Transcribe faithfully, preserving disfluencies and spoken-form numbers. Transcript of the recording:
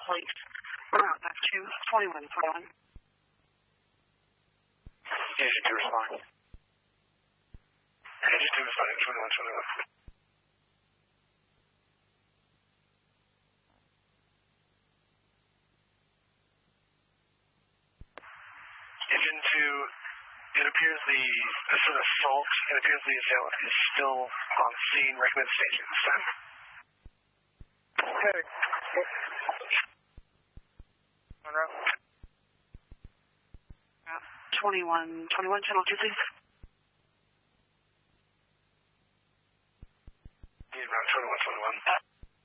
police. Route back to twenty-one twenty-one. Agent two responding. Agent two responding, twenty-one twenty-one. Agent two, it appears the, this is an assault. It appears the assailant is still on scene. Recommend staging this time. Okay. On route. twenty-one twenty-one, channel two, please.